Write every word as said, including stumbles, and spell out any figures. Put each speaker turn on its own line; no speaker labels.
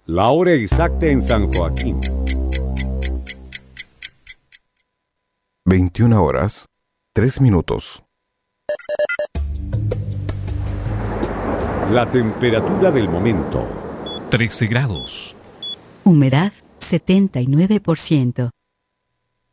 La hora exacta en San Joaquín.
veintiuna horas, tres minutos.
La temperatura del momento.
trece grados.
Humedad setenta y nueve por ciento.